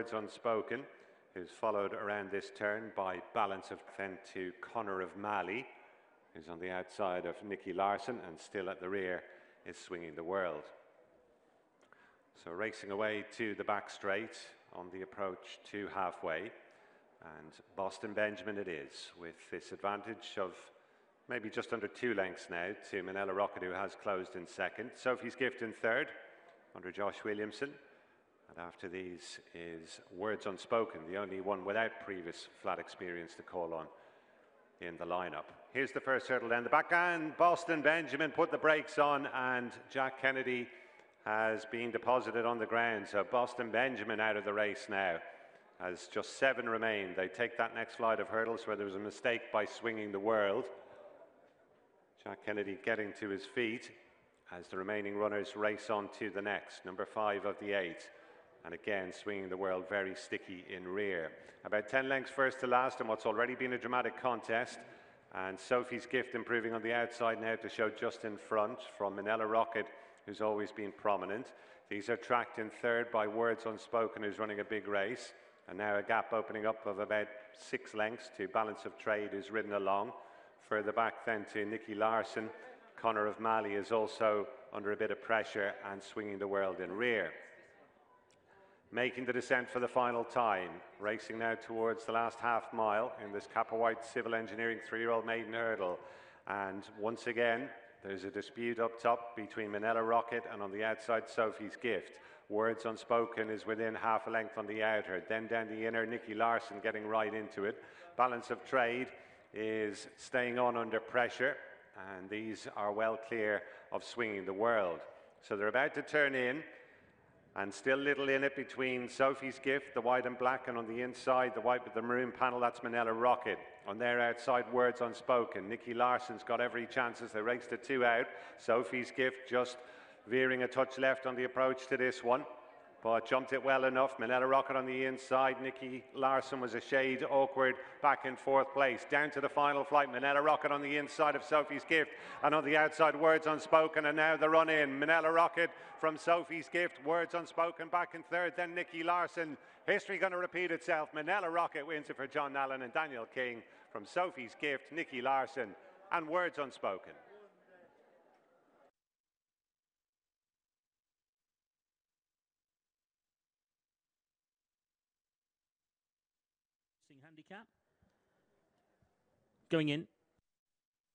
Words Unspoken, who's followed around this turn by Balance of then to Connor of Mali, who's on the outside of Nicky Larson, and still at the rear is Swinging the World. So racing away to the back straight on the approach to halfway, and Boston Benjamin it is, with this advantage of maybe just under 2 lengths now to Minella Rocket, who has closed in second. Sophie's Gift in third under Josh Williamson. And after these is Words Unspoken, the only one without previous flat experience to call on in the lineup. Here's the first hurdle down the back, and Boston Benjamin put the brakes on, and Jack Kennedy has been deposited on the ground. So Boston Benjamin out of the race now, as just 7 remain. They take that next flight of hurdles where there was a mistake by Swinging the World. Jack Kennedy getting to his feet as the remaining runners race on to the next, number 5 of the 8. And again, Swinging the World very sticky in rear. About 10 lengths first to last in what's already been a dramatic contest. And Sophie's Gift improving on the outside now to show just in front from Minella Rocket, who's always been prominent. These are tracked in third by Words Unspoken, who's running a big race. And now a gap opening up of about 6 lengths to Balance of Trade, who's ridden along. Further back then to Nicky Larson. Connor of Mali is also under a bit of pressure, and Swinging the World in rear. Making the descent for the final time, racing now towards the last half mile in this Kappa White Civil Engineering 3-year-old maiden hurdle. And once again, there's a dispute up top between Minella Rocket and on the outside Sophie's Gift. Words Unspoken is within half a length on the outer. Then down the inner, Nicky Larson getting right into it. Balance of Trade is staying on under pressure, and these are well clear of Swinging the World. So they're about to turn in, and still little in it between Sophie's Gift, the white and black, and on the inside, the white with the maroon panel, that's Minella Rocket. On their outside, Words Unspoken. Nicky Larson's got every chance as they race to 2 out. Sophie's Gift just veering a touch left on the approach to this one, but jumped it well enough. Minella Rocket on the inside. Nicky Larson was a shade awkward back in 4th place. Down to the final flight. Minella Rocket on the inside of Sophie's Gift, and on the outside, Words Unspoken. And now the run in. Minella Rocket from Sophie's Gift. Words Unspoken back in third. Then Nicky Larson. History going to repeat itself. Minella Rocket wins it for John Allen and Daniel King from Sophie's Gift, Nicky Larson, and Words Unspoken. Handicap. Going in